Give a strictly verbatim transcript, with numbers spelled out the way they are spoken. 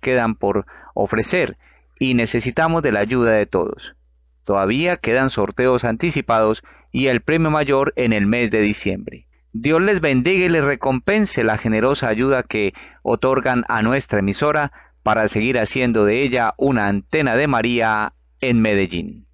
quedan por ofrecer y necesitamos de la ayuda de todos. Todavía quedan sorteos anticipados y el premio mayor en el mes de diciembre. Dios les bendiga y les recompense la generosa ayuda que otorgan a nuestra emisora para seguir haciendo de ella una antena de María en Medellín.